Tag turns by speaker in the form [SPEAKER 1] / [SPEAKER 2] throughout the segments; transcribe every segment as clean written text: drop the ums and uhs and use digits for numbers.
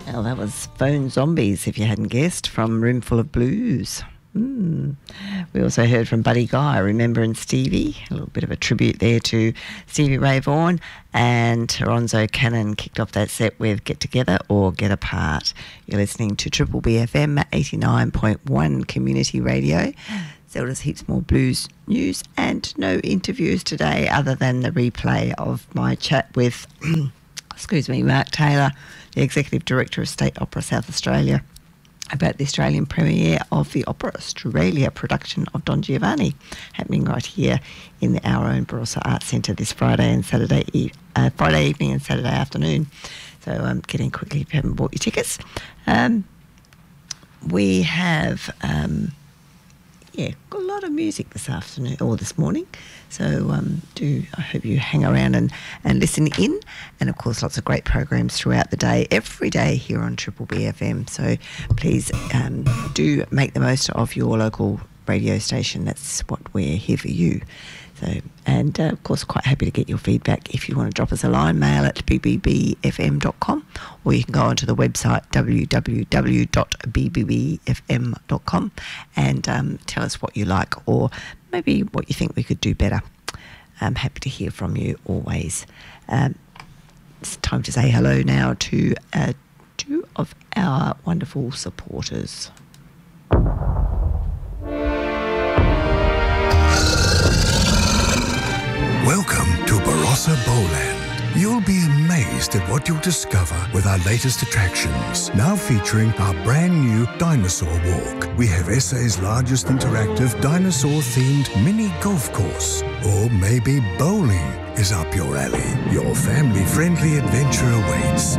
[SPEAKER 1] Well, that was Phone Zombies, if you hadn't guessed, from Roomful of Blues. We also heard from Buddy Guy, Remember, and Stevie. A little bit of a tribute there to Stevie Ray Vaughan. And Toronzo Cannon kicked off that set with Get Together or Get Apart. You're listening to Triple B FM 89.1 Community Radio. So there's heaps more blues news and no interviews today other than the replay of my chat with, Mark Taylor, the Executive Director of State Opera South Australia, about the Australian premiere of the Opera Australia production of Don Giovanni, happening right here in our own Barossa Arts Centre this Friday evening and Saturday afternoon. So get in quickly if you haven't bought your tickets. We have got a lot of music this afternoon or this morning. So I hope you hang around and listen in. And, of course, lots of great programs throughout the day, every day here on Triple B FM. So please do make the most of your local radio station. That's what we're here for you. So, and, of course, quite happy to get your feedback. If you want to drop us a line, mail at bbbfm.com, or you can go onto the website www.bbbfm.com and tell us what you like or maybe what you think we could do better. I'm happy to hear from you always. It's time to say hello now to two of our wonderful supporters.
[SPEAKER 2] Welcome to Barossa Bowland. You'll be amazed at what you'll discover with our latest attractions, now featuring our brand new Dinosaur Walk. We have SA's largest interactive dinosaur-themed mini golf course. Or maybe bowling is up your alley. Your family-friendly adventure awaits.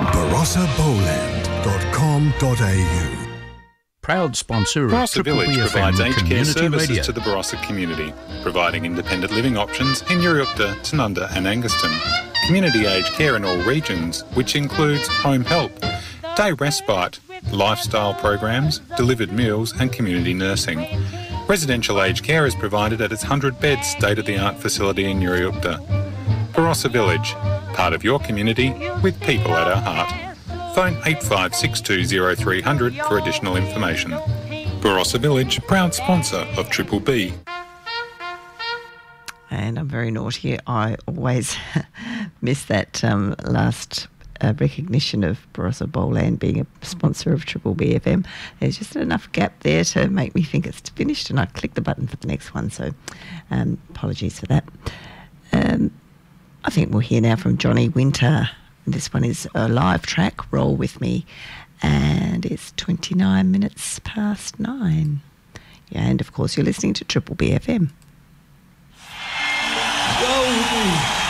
[SPEAKER 2] BarossaBowland.com.au.
[SPEAKER 3] Proud sponsor of
[SPEAKER 4] Barossa
[SPEAKER 3] Triple
[SPEAKER 4] Village
[SPEAKER 3] B
[SPEAKER 4] provides
[SPEAKER 3] FM
[SPEAKER 4] aged care
[SPEAKER 3] Community
[SPEAKER 4] services
[SPEAKER 3] Radio.
[SPEAKER 4] to the Barossa community, providing independent living options in Uriukta, Tanunda and Angaston. Community aged care in all regions, which includes home help, day respite, lifestyle programs, delivered meals and community nursing. Residential aged care is provided at its 100-bed state-of-the-art facility in Uriukta. Barossa Village, part of your community with people at our heart. Phone 85620300 for additional information. Barossa Village, proud sponsor of Triple B.
[SPEAKER 1] And I'm very naughty. I always miss that last recognition of Barossa Bowland being a sponsor of Triple B FM. There's just enough gap there to make me think it's finished, and I click the button for the next one. So apologies for that. I think we'll hear now from Johnny Winter. This one is a live track, Roll With Me, and it's 29 minutes past 9. Yeah, and of course you're listening to Triple B FM.